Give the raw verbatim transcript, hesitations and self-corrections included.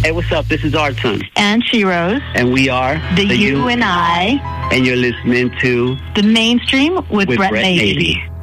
Hey, what's up? This is Arton. And She-Rose. And we are The, the You and I. And you're listening to The Mainstream with, with Brett, Brett Navy. Navy.